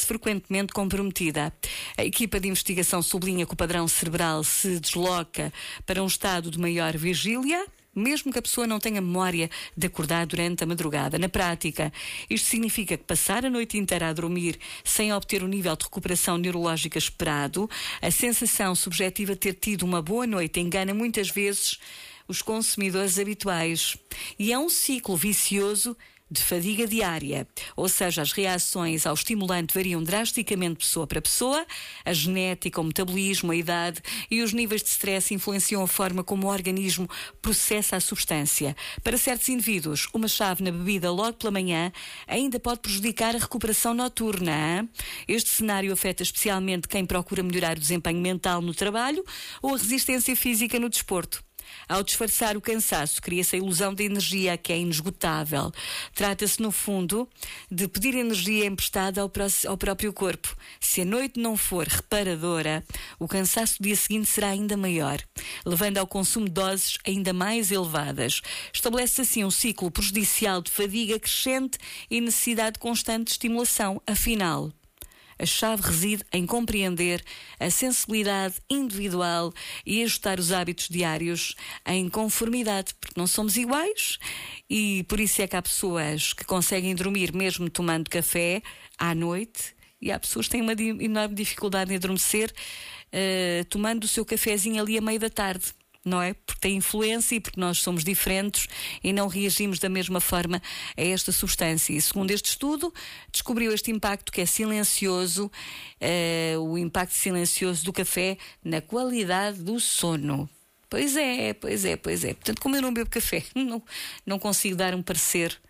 frequentemente comprometida. A equipa de investigação sublinha que o padrão cerebral se desloca para um estado de maior vigília, mesmo que a pessoa não tenha memória de acordar durante a madrugada. Na prática, isto significa que passar a noite inteira a dormir sem obter o nível de recuperação neurológica esperado, a sensação subjetiva de ter tido uma boa noite engana muitas vezes os consumidores habituais. E é um ciclo vicioso de fadiga diária, ou seja, as reações ao estimulante variam drasticamente de pessoa para pessoa, a genética, o metabolismo, a idade e os níveis de stress influenciam a forma como o organismo processa a substância. Para certos indivíduos, uma chave na bebida logo pela manhã ainda pode prejudicar a recuperação noturna. Este cenário afeta especialmente quem procura melhorar o desempenho mental no trabalho ou a resistência física no desporto. Ao disfarçar o cansaço, cria-se a ilusão de energia que é inesgotável. Trata-se, no fundo, de pedir energia emprestada ao próprio corpo. Se a noite não for reparadora, o cansaço do dia seguinte será ainda maior, levando ao consumo de doses ainda mais elevadas. Estabelece-se assim um ciclo prejudicial de fadiga crescente e necessidade constante de estimulação. Afinal, a chave reside em compreender a sensibilidade individual e ajustar os hábitos diários em conformidade, porque não somos iguais e por isso é que há pessoas que conseguem dormir mesmo tomando café à noite e há pessoas que têm uma enorme dificuldade em adormecer tomando o seu cafezinho ali à meia da tarde. Não é? Porque tem influência e porque nós somos diferentes e não reagimos da mesma forma a esta substância. E segundo este estudo, descobriu este impacto que é silencioso, o impacto silencioso do café na qualidade do sono. Pois é. Portanto, como eu não bebo café, não consigo dar um parecer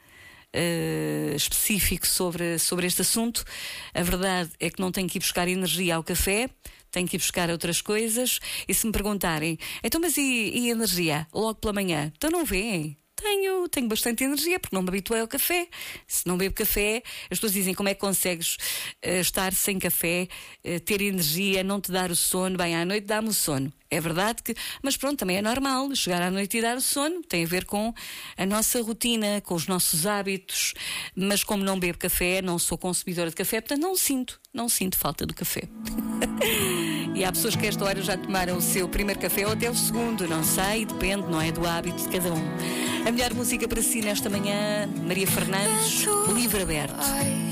específico sobre este assunto. A verdade é que não tenho que ir buscar energia ao café, tenho que ir buscar outras coisas. E se me perguntarem, então mas e energia? Logo pela manhã? Então não vêem? Tenho bastante energia porque não me habituei ao café. Se não bebo café, as pessoas dizem como é que consegues estar sem café, ter energia, não te dar o sono. Bem, à noite dá-me o sono. É verdade que, mas pronto, também é normal chegar à noite e dar o sono, tem a ver com a nossa rotina, com os nossos hábitos, mas como não bebo café, não sou consumidora de café, portanto não sinto falta do café. E há pessoas que a esta hora já tomaram o seu primeiro café ou até o segundo, não sei, depende, não é, do hábito de cada um. A melhor música para si nesta manhã, Maria Fernandes, Livre Aberto.